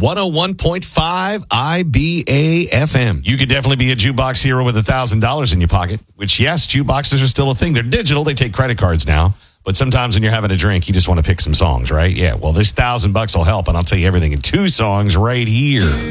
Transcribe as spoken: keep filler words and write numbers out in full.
one oh one point five I B A F M. You could definitely be a jukebox hero with one thousand dollars in your pocket, which, yes, jukeboxes are still a thing. They're digital. They take credit cards now. But sometimes when you're having a drink, you just want to pick some songs, right? Yeah, well, this thousand bucks will help, and I'll tell you everything in two songs right here.